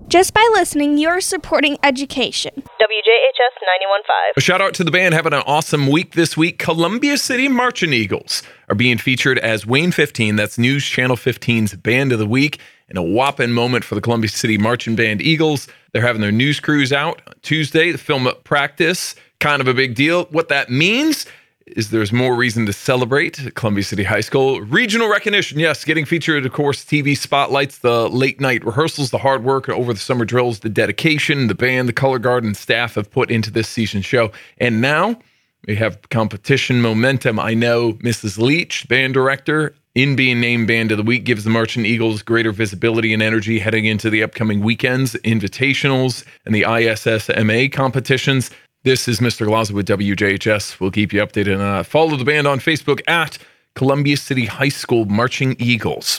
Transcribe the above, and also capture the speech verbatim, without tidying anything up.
Just by listening, you're supporting education. W J H S ninety-one point five. A shout out to the band having an awesome week this week. Columbia City Marching Eagles are being featured as Wayne fifteen. That's News Channel fifteen's Band of the Week. And a whopping moment for the Columbia City Marching Band Eagles. They're having their news crews out on Tuesday. The film up practice, kind of a big deal. What that means is there's more reason to celebrate at Columbia City High School. Regional recognition, yes, getting featured, of course, T V spotlights, the late night rehearsals, the hard work over the summer drills, the dedication the band, the color guard, and staff have put into this season show. And now we have competition momentum. I know Missus Leach, band director, in being named Band of the Week, gives the Marching Eagles greater visibility and energy heading into the upcoming weekends, invitationals, and the I S S M A competitions. This is Mister Glaza with W J H S. We'll keep you updated. Uh, follow the band on Facebook at Columbia City High School Marching Eagles.